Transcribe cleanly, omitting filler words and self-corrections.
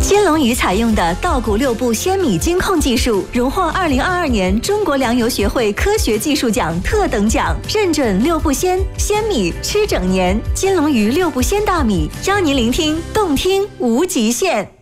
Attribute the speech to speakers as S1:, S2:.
S1: 金龙鱼采用的稻谷6步鲜米精控技术，荣获2022年中国粮油学会科学技术奖特等奖，认准6步鲜米吃整年。金龙鱼6步鲜大米，邀您聆听动听无极限。